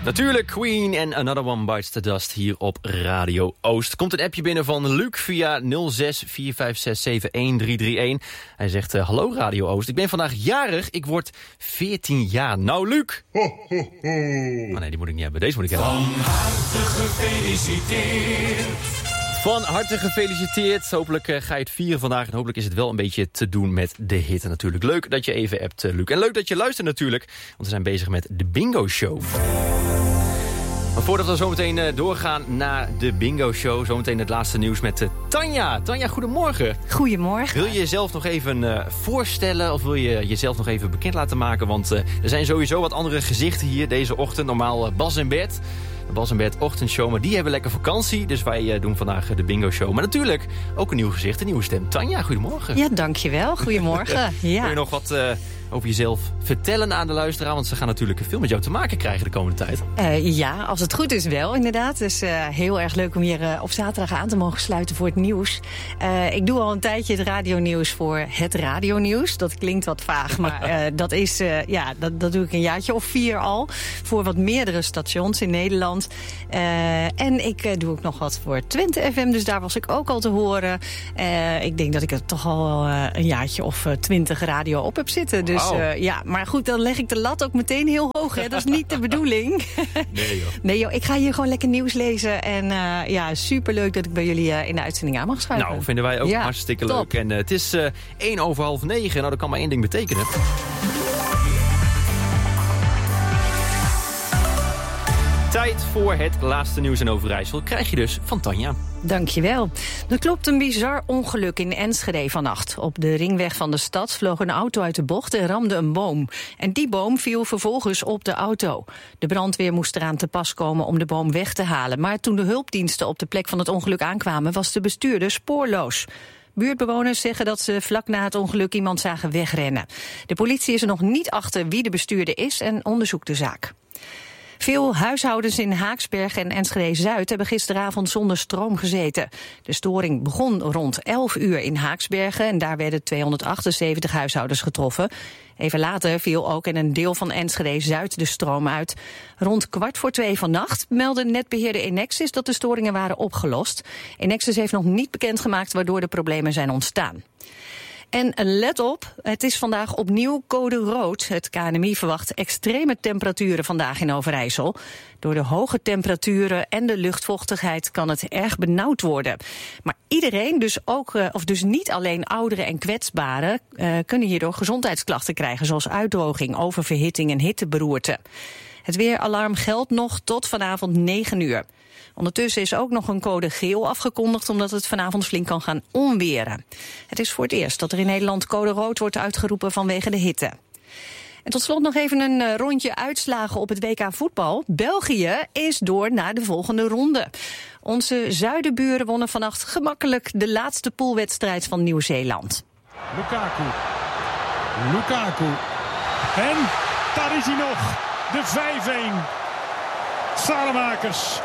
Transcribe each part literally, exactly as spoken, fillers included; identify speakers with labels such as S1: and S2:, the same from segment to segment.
S1: Natuurlijk Queen en Another One Bites the Dust hier op Radio Oost. Komt een appje binnen van Luc via nul zes vier vijf zes zeven een drie drie een. Hij zegt, uh, hallo Radio Oost, ik ben vandaag jarig, ik word veertien jaar. Nou Luc!
S2: Ho, ho, ho.
S1: Oh nee, die moet ik niet hebben, deze moet ik hebben.
S3: Van harte gefeliciteerd.
S1: Van harte gefeliciteerd. Hopelijk uh, ga je het vieren vandaag. En hopelijk is het wel een beetje te doen met de hitte natuurlijk. Leuk dat je even hebt, uh, Luc. En leuk dat je luistert natuurlijk. Want we zijn bezig met de Bingo Show. Maar voordat we zometeen uh, doorgaan naar de Bingo Show. Zometeen het laatste nieuws met uh, Tanja. Tanja, goedemorgen.
S4: Goedemorgen.
S1: Wil je jezelf nog even uh, voorstellen? Of wil je jezelf nog even bekend laten maken? Want uh, er zijn sowieso wat andere gezichten hier deze ochtend. Normaal uh, Bas en Bert. De Bas en Bert ochtendshow, maar die hebben lekker vakantie. Dus wij uh, doen vandaag uh, de Bingo Show. Maar natuurlijk ook een nieuw gezicht, een nieuwe stem. Tanja, goedemorgen.
S4: Ja, dankjewel. Goedemorgen. Ja.
S1: Wil je nog wat uh, over jezelf vertellen aan de luisteraar? Want ze gaan natuurlijk veel met jou te maken krijgen de komende tijd.
S4: Uh, ja, als het goed is wel, inderdaad. Dus uh, heel erg leuk om hier uh, op zaterdag aan te mogen sluiten voor het nieuws. Uh, ik doe al een tijdje het radionieuws voor het radionieuws. Dat klinkt wat vaag, maar uh, dat is, uh, ja, dat, dat doe ik een jaartje of vier al. Voor wat meerdere stations in Nederland. Uh, en ik uh, doe ook nog wat voor Twente F M, dus daar was ik ook al te horen. Uh, ik denk dat ik er toch al uh, een jaartje of uh, twintig radio op heb zitten. Dus
S1: wow.
S4: uh, ja, maar goed, dan leg ik de lat ook meteen heel hoog. Hè? Dat is niet de bedoeling.
S1: Nee joh.
S4: Nee joh, ik ga hier gewoon lekker nieuws lezen. En uh, ja, superleuk dat ik bij jullie uh, in de uitzending aan mag schuiven.
S1: Nou, vinden wij ook
S4: ja,
S1: hartstikke
S4: top.
S1: leuk. En uh, het is uh, één over half negen. Nou, dat kan maar één ding betekenen. Tijd voor het laatste nieuws in Overijssel krijg je dus van Tanja.
S4: Dankjewel. Er klopt een bizar ongeluk in Enschede vannacht. Op de ringweg van de stad vloog een auto uit de bocht en ramde een boom. En die boom viel vervolgens op de auto. De brandweer moest eraan te pas komen om de boom weg te halen. Maar toen de hulpdiensten op de plek van het ongeluk aankwamen, was de bestuurder spoorloos. Buurtbewoners zeggen dat ze vlak na het ongeluk iemand zagen wegrennen. De politie is er nog niet achter wie de bestuurder is en onderzoekt de zaak. Veel huishoudens in Haaksbergen en Enschede-Zuid hebben gisteravond zonder stroom gezeten. De storing begon rond elf uur in Haaksbergen en daar werden tweehonderdachtenzeventig huishoudens getroffen. Even later viel ook in een deel van Enschede-Zuid de stroom uit. Rond kwart voor twee vannacht meldde netbeheerder Enexis dat de storingen waren opgelost. Enexis heeft nog niet bekendgemaakt waardoor de problemen zijn ontstaan. En let op, het is vandaag opnieuw code rood. Het K N M I verwacht extreme temperaturen vandaag in Overijssel. Door de hoge temperaturen en de luchtvochtigheid kan het erg benauwd worden. Maar iedereen, dus ook, of dus niet alleen ouderen en kwetsbaren, uh, kunnen hierdoor gezondheidsklachten krijgen, zoals uitdroging, oververhitting en hitteberoerte. Het weeralarm geldt nog tot vanavond negen uur. Ondertussen is ook nog een code geel afgekondigd, omdat het vanavond flink kan gaan onweren. Het is voor het eerst dat er in Nederland code rood wordt uitgeroepen vanwege de hitte. En tot slot nog even een rondje uitslagen op het W K voetbal. België is door naar de volgende ronde. Onze zuidenburen wonnen vannacht gemakkelijk de laatste poolwedstrijd van Nieuw-Zeeland.
S5: Lukaku. Lukaku. En daar is hij nog. De vijf-een. Salemakers.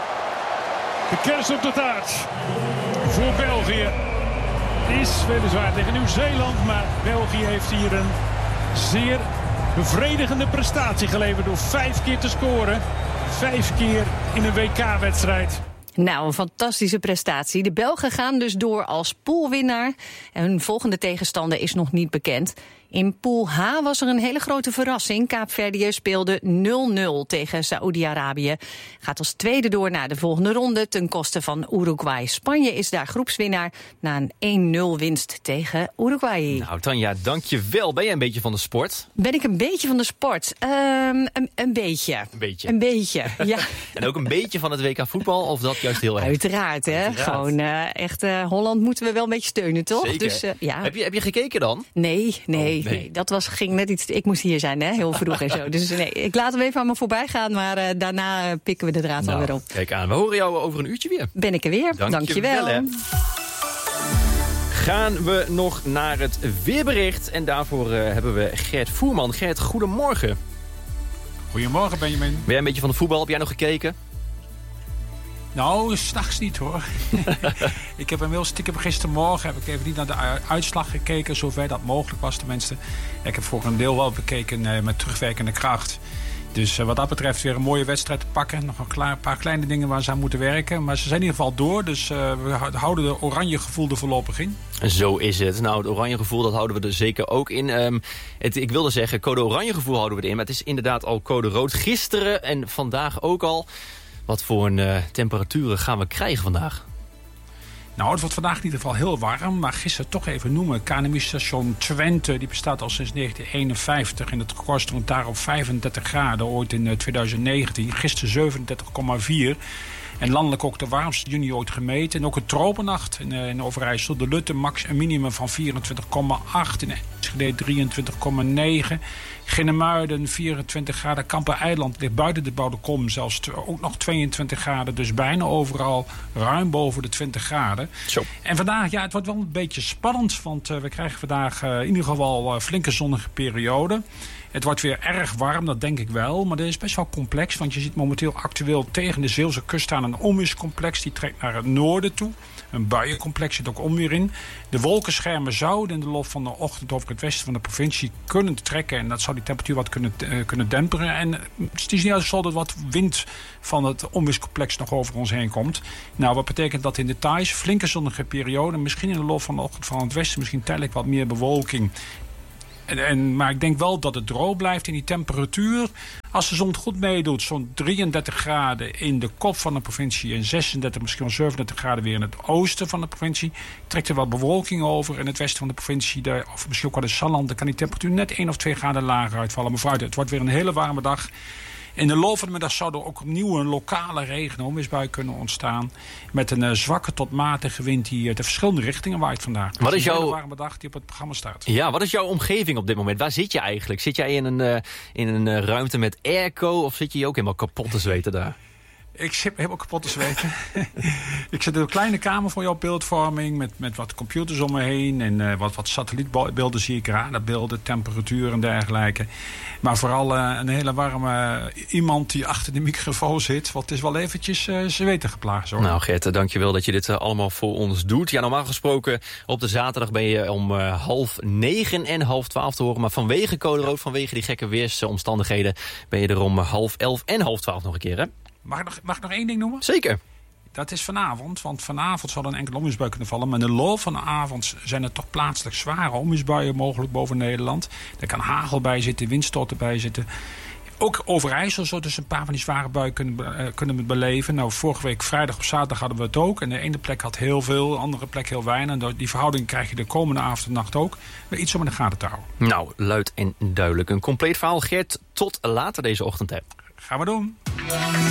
S5: De kers op de taart voor België is weliswaar tegen Nieuw-Zeeland, maar België heeft hier een zeer bevredigende prestatie geleverd door vijf keer te scoren. Vijf keer in een W K-wedstrijd.
S4: Nou, een fantastische prestatie. De Belgen gaan dus door als poolwinnaar. En hun volgende tegenstander is nog niet bekend. In pool H was er een hele grote verrassing. Kaapverdië speelde nul nul tegen Saoedi-Arabië. Gaat als tweede door naar de volgende ronde ten koste van Uruguay. Spanje is daar groepswinnaar na een één nul winst tegen Uruguay.
S1: Nou Tanja, dank je wel. Ben jij een beetje van de sport?
S4: Ben ik een beetje van de sport? Um, een, een beetje.
S1: Een beetje.
S4: Een beetje, ja.
S1: En ook een beetje van het W K voetbal of dat juist heel erg?
S4: Uiteraard, hè.
S1: Uiteraard.
S4: Gewoon uh, echt uh, Holland moeten we wel een beetje steunen, toch?
S1: Zeker.
S4: Dus, uh, ja.
S1: heb, je, heb je gekeken dan?
S4: Nee, nee.
S1: Oh, nee.
S4: Nee, dat was, ging net iets. Ik moest hier zijn, hè, heel vroeg en zo. Dus nee, ik laat hem even aan me voorbij gaan, maar uh, daarna uh, pikken we de draad
S1: Nou,
S4: alweer op.
S1: Kijk aan, we horen jou over een uurtje weer.
S4: Ben ik er weer?
S1: Dank
S4: Dank je
S1: je wel,
S4: wel.
S1: hè. Gaan we nog naar het weerbericht en daarvoor uh, hebben we Gert Voerman. Gert, goedemorgen.
S6: Goedemorgen, Benjamin.
S1: Ben jij een beetje van de voetbal? Heb jij nog gekeken?
S6: Nou, s'nachts niet hoor. Ik heb inmiddels stiekem gistermorgen heb ik even niet naar de uitslag gekeken, zover dat mogelijk was tenminste. Ik heb voor een deel wel bekeken uh, met terugwerkende kracht. Dus uh, wat dat betreft weer een mooie wedstrijd te pakken. Nog een klaar, paar kleine dingen waar ze aan moeten werken. Maar ze zijn in ieder geval door. Dus uh, we houden de oranje gevoel er voorlopig in.
S1: Zo is het. Nou, het oranje gevoel, dat houden we er zeker ook in. Um, het, ik wilde zeggen, code oranje gevoel houden we erin. Maar het is inderdaad al code rood. Gisteren en vandaag ook al. Wat voor een uh, temperaturen gaan we krijgen vandaag?
S6: Nou, het wordt vandaag in ieder geval heel warm. Maar gisteren toch even noemen. K N M I-station Twente, die bestaat al sinds negentien eenenvijftig. En het record stond daar op vijfendertig graden, ooit in twintig negentien. Gisteren zevenendertig komma vier. En landelijk ook de warmste juni ooit gemeten. En ook een tropennacht in, uh, in Overijssel. De Lutte max een minimum van vierentwintig komma acht. In Enschede drieëntwintig komma negen. Ginnemuiden vierentwintig graden. Kampen-Eiland ligt buiten de Bouwde Kom. Zelfs ook nog tweeëntwintig graden. Dus bijna overal ruim boven de twintig graden.
S1: Zo.
S6: En vandaag, ja, het wordt wel een beetje spannend. Want uh, we krijgen vandaag uh, in ieder geval uh, flinke zonnige periode. Het wordt weer erg warm, dat denk ik wel. Maar dat is best wel complex. Want je ziet momenteel actueel tegen de Zeeuwse kust aan een onweerscomplex. Die trekt naar het noorden toe. Een buiencomplex zit ook onweer in. De wolkenschermen zouden in de loop van de ochtend over het westen van de provincie kunnen trekken. En dat zou die temperatuur wat kunnen, uh, kunnen demperen. En het is niet zo dat wat wind van het onweerscomplex nog over ons heen komt. Nou, wat betekent dat in details? Flinke zonnige periode. Misschien in de loop van de ochtend van het westen misschien tijdelijk wat meer bewolking. En, en, maar ik denk wel dat het droog blijft in die temperatuur. Als de zon het goed meedoet, zo'n drieëndertig graden in de kop van de provincie en zesendertig, misschien wel zevenendertig graden weer in het oosten van de provincie. Trekt er wat bewolking over in het westen van de provincie, de, of misschien ook wel in Salland. Dan kan die temperatuur net één of twee graden lager uitvallen. Maar vooruit, het wordt weer een hele warme dag. In de loop van de middag zou er ook opnieuw een lokale regen- en onweersbui kunnen ontstaan. Met een uh, zwakke tot matige wind die uh, de verschillende richtingen waait vandaag.
S1: Wat is
S6: een
S1: jouw
S6: hele warme dag die op het programma staat.
S1: Ja, wat is jouw omgeving op dit moment? Waar zit je eigenlijk? Zit jij in een, uh, in een uh, ruimte met airco of zit je ook helemaal kapot te zweten daar?
S6: Ik zit helemaal kapot te zweten. Ik zit in een kleine kamer voor jouw beeldvorming. Met, met wat computers om me heen. En uh, wat, wat satellietbeelden zie ik, radarbeelden, temperatuur en dergelijke. Maar vooral uh, een hele warme uh, iemand die achter de microfoon zit. Want het is wel eventjes uh, zweten geplaagd. Hoor.
S1: Nou Gert, dankjewel dat je dit uh, allemaal voor ons doet. Ja, normaal gesproken op de zaterdag ben je om uh, half negen en half twaalf te horen. Maar vanwege code rood, vanwege die gekke weersomstandigheden, ben je er om uh, half elf en half twaalf nog een keer, hè?
S6: Mag ik, nog, mag ik nog één ding noemen?
S1: Zeker.
S6: Dat is vanavond, want vanavond zal er een enkele onweersbui kunnen vallen. Maar in de loop van de avond zijn er toch plaatselijk zware onweersbuien mogelijk boven Nederland. Er kan hagel bij zitten, windstoten bij zitten. Ook Overijssel zou dus een paar van die zware buien kunnen, uh, kunnen beleven. Nou, vorige week vrijdag op zaterdag hadden we het ook. En de ene plek had heel veel, de andere plek heel weinig. En die verhouding krijg je de komende avond en nacht ook. Maar iets om in de gaten te houden.
S1: Nou, luid en duidelijk. Een compleet verhaal, Gert. Tot later deze ochtend, hè.
S6: Gaan we doen.